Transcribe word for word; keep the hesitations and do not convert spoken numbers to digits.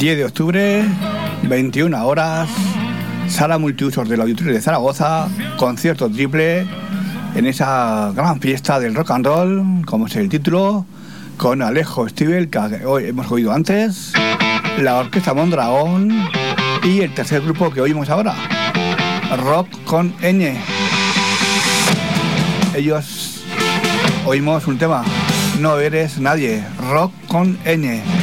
diez de octubre, veintiuna horas, sala multiusos del Auditorio de Zaragoza, concierto triple en esa gran fiesta del rock and roll, como es el título, con Alejo Stivel, que hoy hemos oído antes, la Orquesta Mondragón y el tercer grupo que oímos ahora, Rock con Ñ. Ellos oímos un tema, No eres nadie, Rock con Ñ.